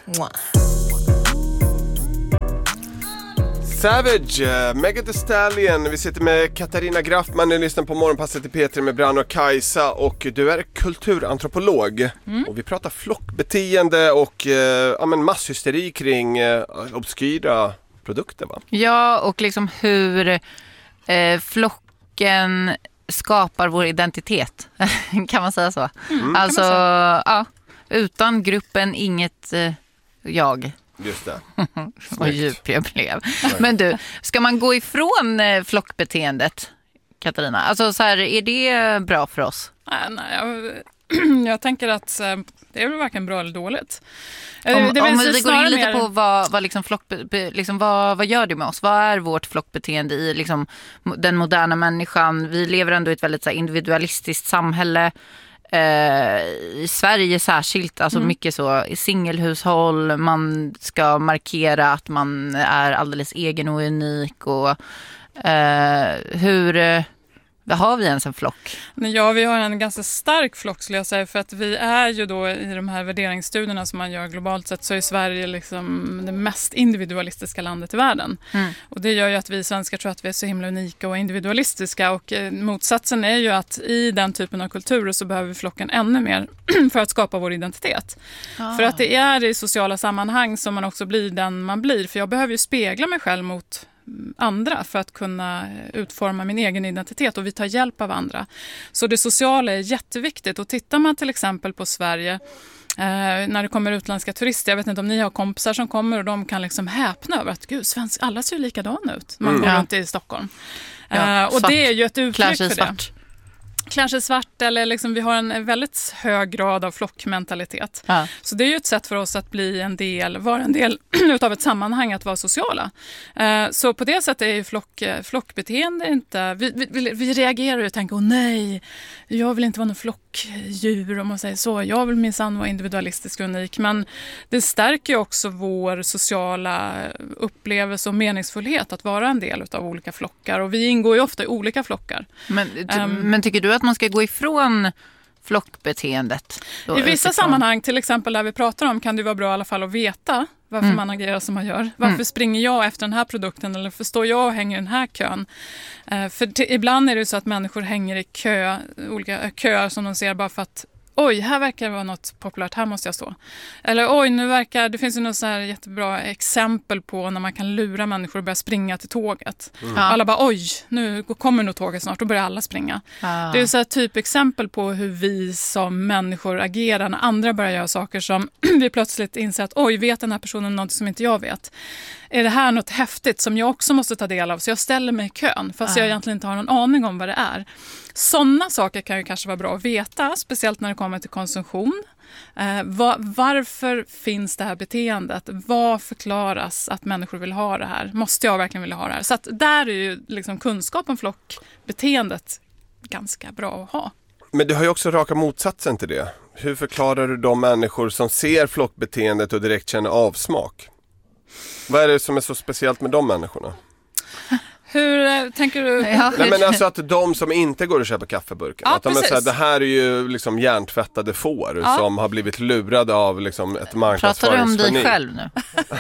Savage, Megan Thee Stallion. Vi sitter med Katarina Graffman. Ni lyssnar på Morgonpasset i P3 med Branne och Kajsa. Och du är kulturantropolog. Och vi pratar flockbeteende och masshysteri kring obskyra produkter, va? Ja, och liksom hur flocken skapar vår identitet. Kan man säga så? Alltså, ja, utan gruppen inget jag. Just det. Vad djup jag blev. Men du, ska man gå ifrån flockbeteendet, Katarina? Alltså så här, är det bra för oss? Nej, jag tänker att det är väl varken bra eller dåligt. Om vi går in lite på vad liksom vad gör det med oss? Vad är vårt flockbeteende i liksom den moderna människan? Vi lever ändå i ett väldigt så här, individualistiskt samhälle. I Sverige särskilt, alltså mycket så singelhushåll, man ska markera att man är alldeles egen och unik och vad har vi ens en flock? Ja, vi har en ganska stark flock skulle jag säga, för att vi är ju då i de här värderingsstudierna som man gör globalt sett, så är Sverige liksom det mest individualistiska landet i världen. Och det gör ju att vi svenskar tror att vi är så himla unika och individualistiska, och motsatsen är ju att i den typen av kulturer så behöver vi flocken ännu mer för att skapa vår identitet. För att det är i sociala sammanhang som man också blir den man blir, för jag behöver ju spegla mig själv mot andra för att kunna utforma min egen identitet, och vi tar hjälp av andra. Så det sociala är jätteviktigt, och tittar man till exempel på Sverige när det kommer utländska turister, jag vet inte om ni har kompisar som kommer och de kan liksom häpna över att gud, alla ser ju likadana ut. Man går runt i Stockholm. Och det är ju ett uttryck för det. Kanske svart, eller liksom, vi har en väldigt hög grad av flockmentalitet. Så det är ju ett sätt för oss att vara en del utav ett sammanhang, att vara sociala. Så på det sättet är ju flockbeteende inte... Vi reagerar och tänker, nej, jag vill inte vara någon flockdjur om man säger så. Jag vill minsann vara individualistisk och unik. Men det stärker ju också vår sociala upplevelse och meningsfullhet att vara en del utav olika flockar. Och vi ingår ju ofta i olika flockar. Men tycker du att man ska gå ifrån flockbeteendet? I vissa sammanhang, till exempel där vi pratar om, kan det vara bra i alla fall att veta varför man agerar som man gör. Varför springer jag efter den här produkten, eller för står jag och hänger i den här kön? För ibland är det så att människor hänger i olika köer som de ser bara för att oj, här verkar det vara något populärt, här måste jag stå. Eller oj, det finns ju något så här jättebra exempel på när man kan lura människor att börja springa till tåget. Alla bara, oj, nu kommer nog tåget snart, då börjar alla springa. Det är så här typexempel på hur vi som människor agerar när andra börjar göra saker som vi plötsligt inser att oj, vet den här personen något som inte jag vet? Är det här något häftigt som jag också måste ta del av? Så jag ställer mig i kön fast jag egentligen inte har någon aning om vad det är. Sådana saker kan ju kanske vara bra att veta, speciellt när det kommer till konsumtion. Varför finns det här beteendet? Vad förklaras att människor vill ha det här? Måste jag verkligen vilja ha det här? Så att där är ju liksom kunskap om flockbeteendet ganska bra att ha. Men du har ju också raka motsatsen till det. Hur förklarar du de människor som ser flockbeteendet och direkt känner avsmak? Vad är det som är så speciellt med de människorna? Hur tänker du? Nej, men alltså att de som inte går och köper kaffeburkar, att de är så här, det här är ju liksom hjärntvättade får som har blivit lurade av liksom ett marknadsföringsgeni. Pratar du om dig själv nu?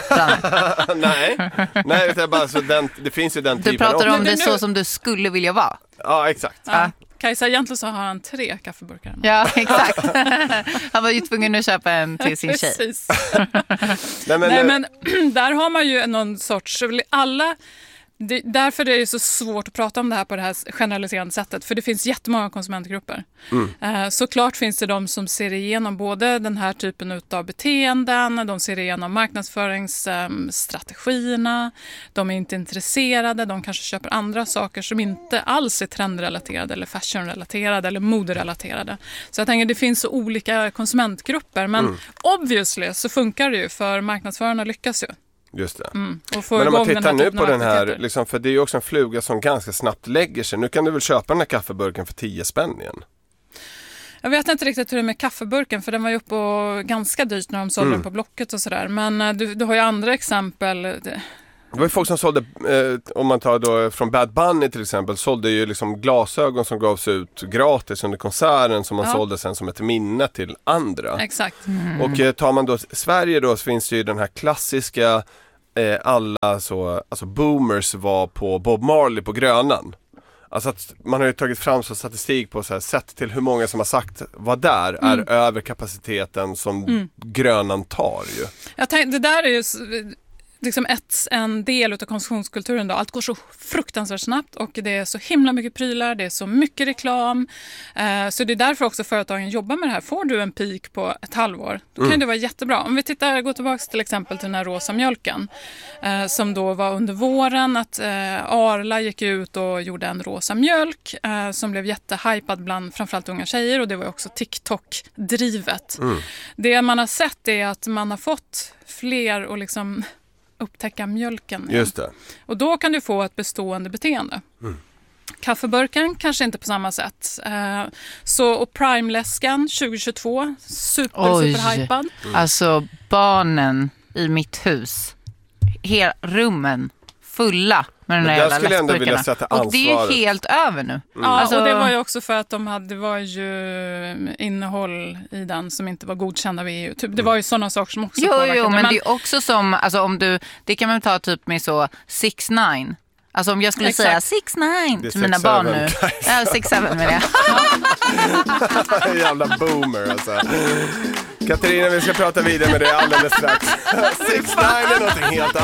Nej, det är bara så det finns ju den du typen. Du pratar om det så som du skulle vilja vara. Ja, exakt. Ja. Kajsa, egentligen så har han 3 kaffeburkar. Ja, exakt. Han var ju tvungen att köpa en till sin tjej. Precis. Nej, men där har man ju någon sorts... Därför är det så svårt att prata om det här på det här generaliserande sättet. För det finns jättemånga konsumentgrupper. Såklart finns det de som ser igenom både den här typen av beteenden. De ser igenom marknadsföringsstrategierna. De är inte intresserade. De kanske köper andra saker som inte alls är trendrelaterade eller fashionrelaterade eller moderelaterade. Så jag tänker att det finns så olika konsumentgrupper. Men obviously så funkar det ju, för marknadsförarna lyckas ju. Just det. Men om man tittar nu på den här, liksom, för det är ju också en fluga som ganska snabbt lägger sig. Nu kan du väl köpa den här kaffeburken för 10 spänn igen? Jag vet inte riktigt hur det är med kaffeburken, för den var ju uppe och ganska dyrt när de sålde den på Blocket och sådär. Men du har ju andra exempel. Det var ju folk som sålde, om man tar då från Bad Bunny till exempel, sålde ju liksom glasögon som gavs ut gratis under konserten som man sålde sen som ett minne till andra. Exakt. Och tar man då Sverige då, så finns det ju den här klassiska alla så, alltså boomers var på Bob Marley på Grönan. Alltså att man har ju tagit fram så statistik på så här, sett till hur många som har sagt vad där är över kapaciteten som Grönan tar ju. Jag tänkte, det där är ju liksom en del av konsumtionskulturen då. Allt går så fruktansvärt snabbt och det är så himla mycket prylar, det är så mycket reklam. Så det är därför också företagen jobbar med det här. Får du en peak på ett halvår, då kan det vara jättebra. Om vi går tillbaka till exempel till den här rosa mjölken som då var under våren att Arla gick ut och gjorde en rosa mjölk som blev jättehypad bland framförallt unga tjejer och det var också TikTok-drivet. Det man har sett är att man har fått fler och liksom upptäcka mjölken. Just det. Och då kan du få ett bestående beteende. Kaffeburken kanske inte på samma sätt. Och Prime-läskan 2022, superhypad. Alltså barnen i mitt hus, rummen fulla med den här jävla läskburkarna. Och det är helt över nu. Ja, alltså, och det var ju också för att det var ju innehåll i den som inte var godkända vid EU. Typ, det var ju sådana saker som också påverkade. Jo, men det är också som, alltså om det kan man ta typ med så 6ix9ine. Alltså om jag skulle säga 6ix9ine till mina barn nu. Ja, 6-7 med det. Jävla boomer alltså. Katarina, vi ska prata vidare med dig alldeles strax. 6ix9ine är någonting helt